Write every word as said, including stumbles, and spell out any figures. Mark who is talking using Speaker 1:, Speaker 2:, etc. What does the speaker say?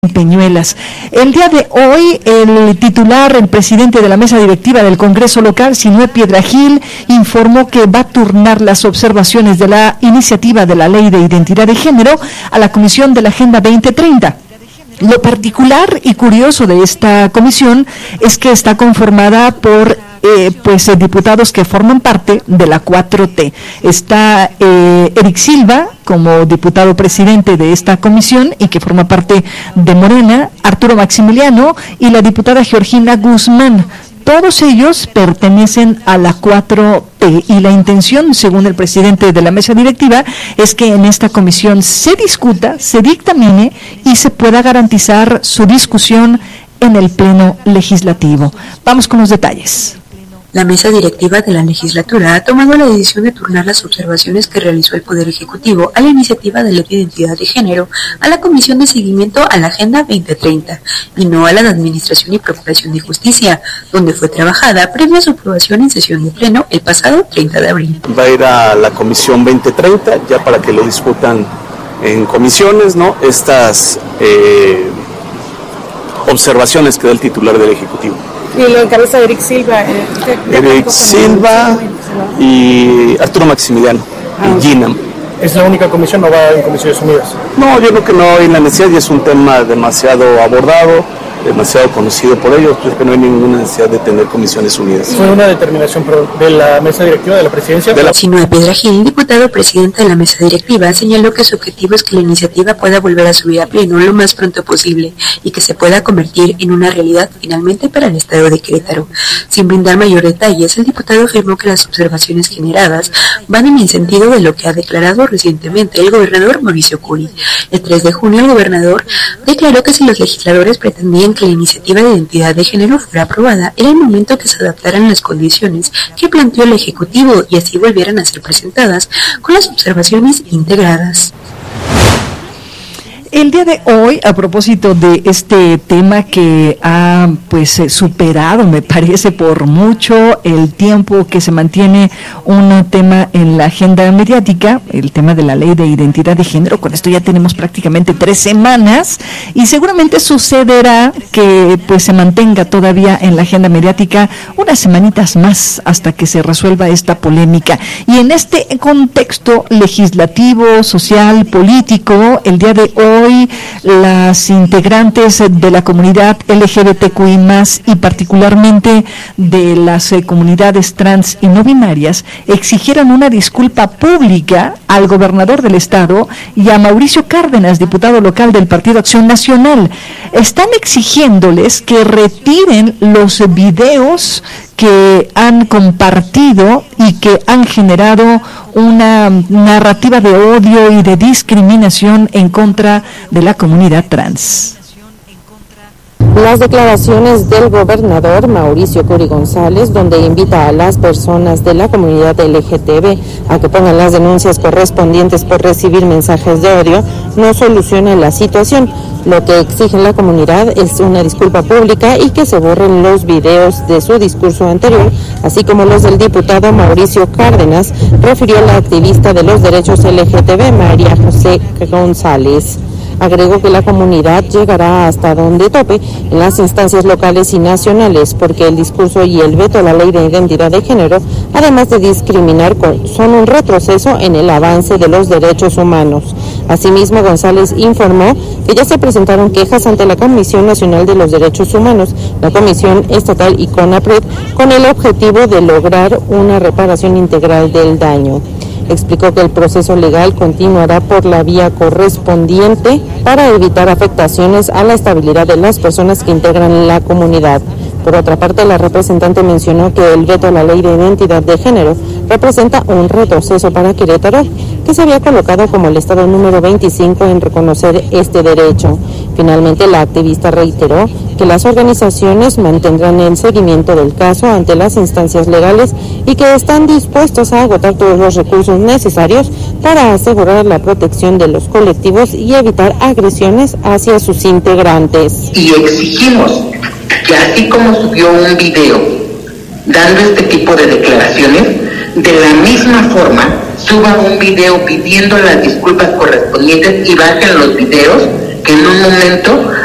Speaker 1: Peñuelas. El día de hoy, el titular, el presidente de la mesa directiva del Congreso local, Sinué Piedrahil, informó que va a turnar las observaciones de la iniciativa de la Ley de Identidad de Género a la Comisión de la Agenda veinte treinta. Lo particular y curioso de esta comisión es que está conformada por Eh, pues eh, diputados que forman parte de la cuatro T. Está eh, Eric Silva como diputado presidente de esta comisión y que forma parte de Morena, Arturo Maximiliano y la diputada Georgina Guzmán. Todos ellos pertenecen a la cuatro T y la intención, según el presidente de la mesa directiva, es que en esta comisión se discuta, se dictamine y se pueda garantizar su discusión en el pleno legislativo. Vamos con los detalles.
Speaker 2: La mesa directiva de la legislatura ha tomado la decisión de turnar las observaciones que realizó el Poder Ejecutivo a la iniciativa de Ley de Identidad de Género a la Comisión de Seguimiento a la Agenda veinte treinta y no a la de Administración y Procuración de Justicia, donde fue trabajada previa a su aprobación en sesión de pleno el pasado treinta de abril.
Speaker 3: Va a ir a la Comisión veinte treinta ya para que lo discutan en comisiones, ¿no? Estas eh, observaciones que da el titular del Ejecutivo.
Speaker 4: Y lo encabeza Eric Silva. Eh,
Speaker 3: Eric Silva y Arturo Maximiliano ah, y Gina.
Speaker 5: ¿Es la única comisión o va en Comisiones Unidas?
Speaker 3: No, yo creo que no hay la necesidad y es un tema demasiado abordado, demasiado conocido por ellos, pues que no hay ninguna necesidad de tener Comisiones Unidas.
Speaker 5: ¿Fue una determinación de la mesa directiva de la presidencia?
Speaker 2: De la... Sinué Piedrahil, diputado presidente de la mesa directiva, señaló que su objetivo es que la iniciativa pueda volver a subir a pleno lo más pronto posible y que se pueda convertir en una realidad finalmente para el estado de Querétaro. Sin brindar mayor detalles, el diputado afirmó que las observaciones generadas van en el sentido de lo que ha declarado recientemente el gobernador Mauricio Curi. El tres de junio, el gobernador declaró que si los legisladores pretendían que la iniciativa de identidad de género fuera aprobada, era el momento que se adaptaran las condiciones que planteó el Ejecutivo y así volvieran a ser presentadas con las observaciones integradas.
Speaker 1: El día de hoy, a propósito de este tema que ha pues eh, superado, me parece, por mucho el tiempo que se mantiene un tema en la agenda mediática, el tema de la Ley de Identidad de Género. Con esto ya tenemos prácticamente tres semanas y seguramente sucederá que pues se mantenga todavía en la agenda mediática unas semanitas más hasta que se resuelva esta polémica. Y en este contexto legislativo, social, político, el día de hoy Hoy las integrantes de la comunidad L G B T Q I más, y particularmente de las eh, comunidades trans y no binarias exigieron una disculpa pública al gobernador del estado y a Mauricio Cárdenas, diputado local del Partido Acción Nacional. Están exigiéndoles que retiren los videos que han compartido y que han generado una narrativa de odio y de discriminación en contra de la comunidad trans.
Speaker 6: Las declaraciones del gobernador Mauricio Curi González, donde invita a las personas de la comunidad L G B T a que pongan las denuncias correspondientes por recibir mensajes de odio, no soluciona la situación. Lo que exige la comunidad es una disculpa pública y que se borren los videos de su discurso anterior, así como los del diputado Mauricio Cárdenas, refirió la activista de los derechos L G B T, María José González. Agregó que la comunidad llegará hasta donde tope en las instancias locales y nacionales, porque el discurso y el veto a la Ley de Identidad de Género, además de discriminar, son un retroceso en el avance de los derechos humanos. Asimismo, González informó que ya se presentaron quejas ante la Comisión Nacional de los Derechos Humanos, la Comisión Estatal y CONAPRED, con el objetivo de lograr una reparación integral del daño. Explicó que el proceso legal continuará por la vía correspondiente para evitar afectaciones a la estabilidad de las personas que integran la comunidad. Por otra parte, la representante mencionó que el veto a la Ley de Identidad de Género representa un retroceso para Querétaro, que se había colocado como el estado número veinticinco en reconocer este derecho. Finalmente, la activista reiteró que las organizaciones mantendrán el seguimiento del caso ante las instancias legales y que están dispuestos a agotar todos los recursos necesarios para asegurar la protección de los colectivos y evitar agresiones hacia sus integrantes.
Speaker 7: Y exigimos que así como subió un video dando este tipo de declaraciones, de la misma forma suba un video pidiendo las disculpas correspondientes y bajen los videos que en un momento